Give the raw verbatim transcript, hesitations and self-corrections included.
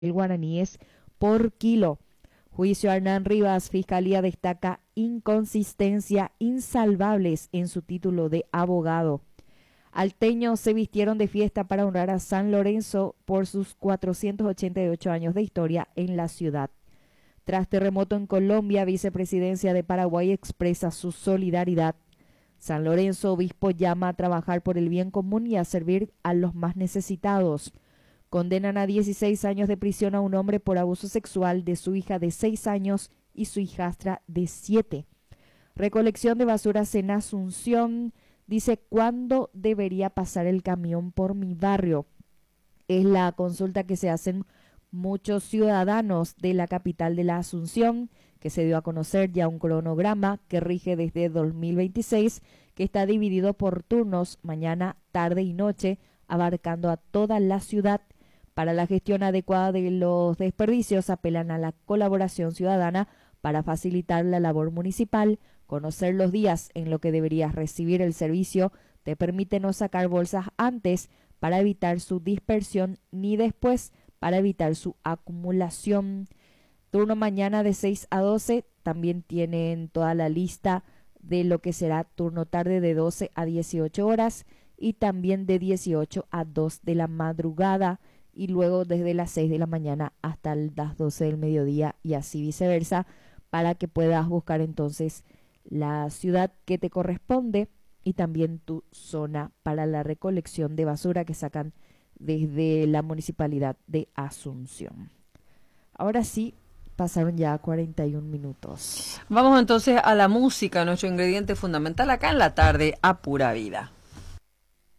guaraníes por kilo. Juicio a Hernán Rivas, Fiscalía destaca inconsistencia insalvables en su título de abogado. Alteños se vistieron de fiesta para honrar a San Lorenzo por sus cuatrocientos ochenta y ocho años de historia en la ciudad. Tras terremoto en Colombia, Vicepresidencia de Paraguay expresa su solidaridad. San Lorenzo, obispo llama a trabajar por el bien común y a servir a los más necesitados. Condenan a dieciséis años de prisión a un hombre por abuso sexual de su hija de seis años y su hijastra de siete. Recolección de basuras en Asunción. Dice, ¿cuándo debería pasar el camión por mi barrio? Es la consulta que se hacen muchos ciudadanos de la capital de la Asunción, que se dio a conocer ya un cronograma que rige desde dos mil veintiséis, que está dividido por turnos, mañana, tarde y noche, abarcando a toda la ciudad. Para la gestión adecuada de los desperdicios, apelan a la colaboración ciudadana para facilitar la labor municipal. Conocer los días en los que deberías recibir el servicio te permite no sacar bolsas antes para evitar su dispersión ni después para evitar su acumulación. Turno mañana de seis a doce, también tienen toda la lista de lo que será turno tarde de doce a dieciocho horas y también de dieciocho a dos de la madrugada y luego desde las seis de la mañana hasta las doce del mediodía y así viceversa, para que puedas buscar entonces la ciudad que te corresponde y también tu zona para la recolección de basura que sacan desde la municipalidad de Asunción. Ahora sí, pasaron ya cuarenta y un minutos. Vamos entonces a la música, nuestro ingrediente fundamental acá en la tarde a pura vida.